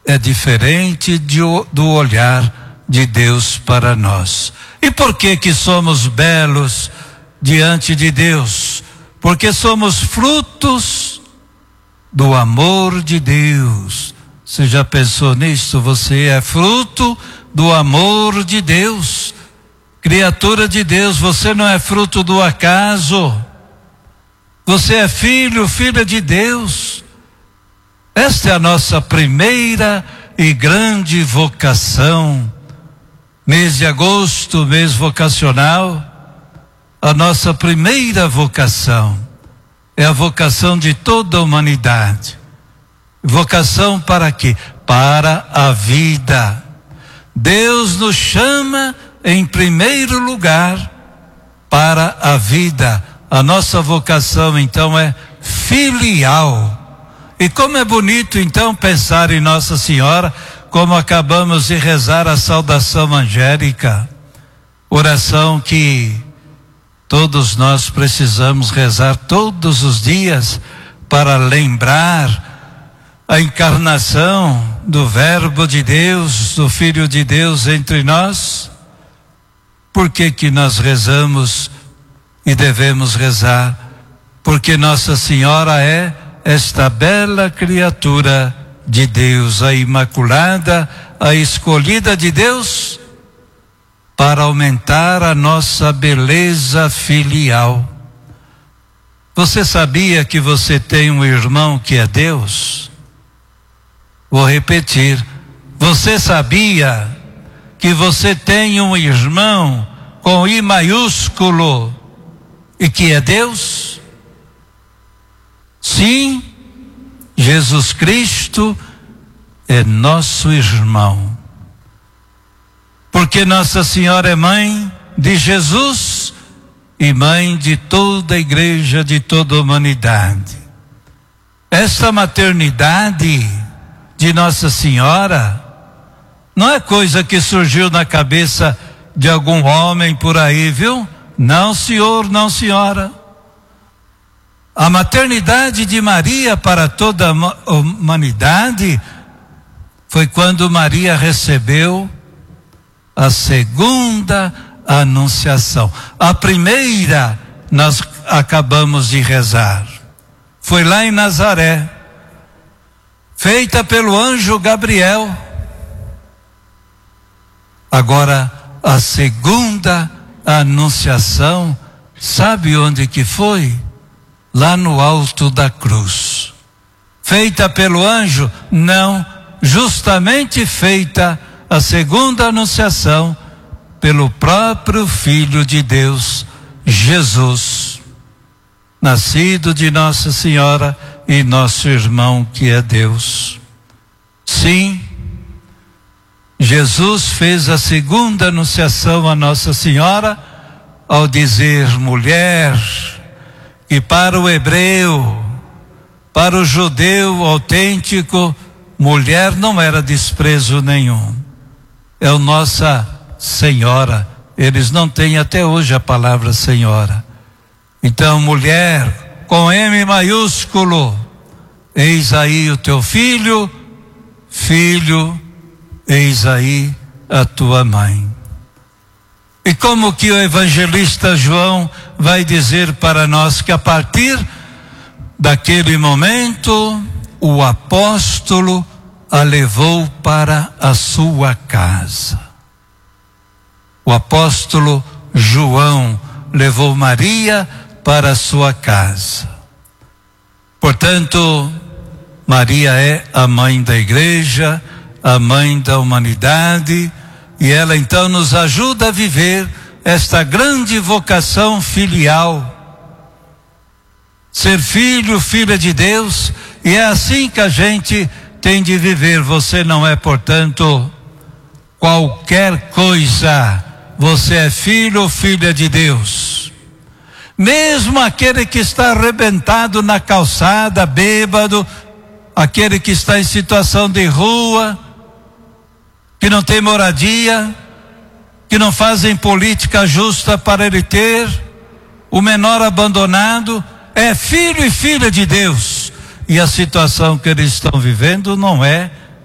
é diferente do olhar de Deus para nós. E por que somos belos diante de Deus? Porque somos frutos do amor de Deus. Você já pensou nisso? Você é fruto do amor de Deus. Criatura de Deus, você não é fruto do acaso. Você é filho, filha de Deus. Esta é a nossa primeira e grande vocação. Mês de agosto, mês vocacional, a nossa primeira vocação é a vocação de toda a humanidade. Vocação para quê? Para a vida. Deus nos chama em primeiro lugar para a vida. A nossa vocação então é filial. E como é bonito então pensar em Nossa Senhora, como acabamos de rezar a saudação angélica, oração que todos nós precisamos rezar todos os dias para lembrar a encarnação do Verbo de Deus, do Filho de Deus entre nós. Por que nós rezamos e devemos rezar? Porque Nossa Senhora é esta bela criatura de Deus, a Imaculada, a escolhida de Deus, para aumentar a nossa beleza filial. Você sabia que você tem um irmão que é Deus? Vou repetir. Você sabia que você tem um irmão com I maiúsculo e que é Deus? Sim, Jesus Cristo é nosso irmão. Porque Nossa Senhora é mãe de Jesus e mãe de toda a igreja, de toda a humanidade. Essa maternidade de Nossa Senhora não é coisa que surgiu na cabeça de algum homem por aí, viu? Não, senhor, não, senhora. A maternidade de Maria para toda a humanidade foi quando Maria recebeu a segunda anunciação. A primeira nós acabamos de rezar. Foi lá em Nazaré, feita pelo anjo Gabriel. Agora, a segunda anunciação, sabe onde que foi? Lá no alto da cruz. Feita pelo anjo? Não, justamente feita a segunda anunciação pelo próprio Filho de Deus, Jesus, nascido de Nossa Senhora e nosso irmão que é Deus. Sim, Jesus fez a segunda anunciação a Nossa Senhora ao dizer: mulher, que para o hebreu, para o judeu autêntico, mulher não era desprezo nenhum. É o Nossa Senhora. Eles não têm até hoje a palavra Senhora. Então, mulher, com M maiúsculo, eis aí o teu filho, filho, eis aí a tua mãe. E como que o evangelista João vai dizer para nós que a partir daquele momento o apóstolo a levou para a sua casa. O apóstolo João levou Maria para a sua casa. Portanto, Maria é a mãe da igreja, a mãe da humanidade, e ela então nos ajuda a viver esta grande vocação filial. Ser filho, filha de Deus, e é assim que a gente tem de viver. Você não é, portanto, qualquer coisa. Você é filho ou filha de Deus. Mesmo aquele que está arrebentado na calçada, bêbado, aquele que está em situação de rua, que não tem moradia, que não fazem política justa para ele ter, o menor abandonado, é filho e filha de Deus. E a situação que eles estão vivendo não é